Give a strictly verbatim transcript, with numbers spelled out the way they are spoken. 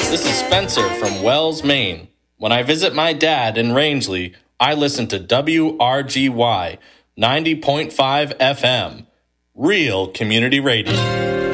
This is Spencer from Wells, Maine. When I visit my dad in Rangeley, I listen to W R G Y ninety point five F M, real community radio.